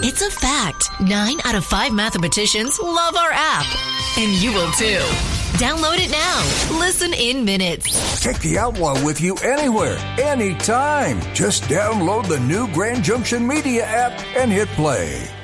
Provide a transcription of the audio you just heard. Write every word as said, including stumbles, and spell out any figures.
It's a fact. Nine out of five mathematicians love our app. And you will too. Download it now. Listen in minutes. Take the Outlaw with you anywhere, anytime. Just download the new Grand Junction Media app and hit play.